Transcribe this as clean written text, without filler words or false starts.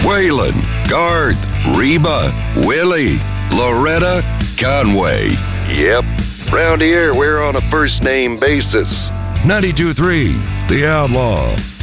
Waylon, Garth, Reba, Willie, Loretta, Conway. Yep, round here we're on a first name basis. 92.3 The Outlaw.